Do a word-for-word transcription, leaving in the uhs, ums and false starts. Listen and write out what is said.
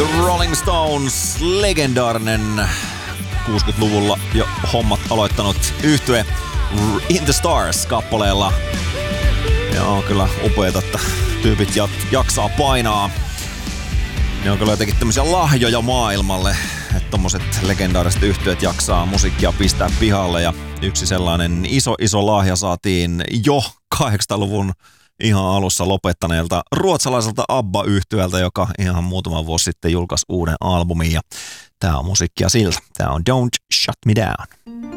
Rolling Stones, legendaarinen kuusikymmentäluvulla jo hommat aloittanut yhtye In the Stars-kappaleella. Ja on kyllä upeeta, että tyypit jaksaa painaa. Ne on kyllä jotenkin tämmöisiä lahjoja maailmalle, että tommoset legendaariset yhtyeet jaksaa musiikkia pistää pihalle. Ja yksi sellainen iso iso lahja saatiin jo kahdeksankymmentäluvun ihan alussa lopettaneelta ruotsalaiselta ABBA-yhtyöltä, joka ihan muutama vuosi sitten julkaisi uuden albumin. Ja tää on musiikkia siltä. Tää on Don't Shut Me Down.